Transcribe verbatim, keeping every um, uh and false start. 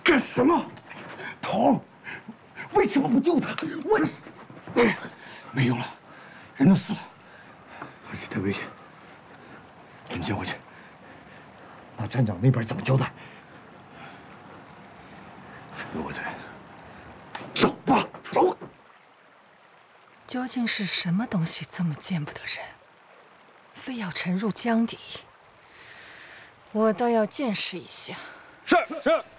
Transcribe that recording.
干什么？头，为什么不救他？我，哎，没用了，人都死了，而且太危险。你们先回去。那站长那边怎么交代？留我嘴。走吧，走。 究竟是什么东西这么见不得人，非要沉入江底？我倒要见识一下。 是是。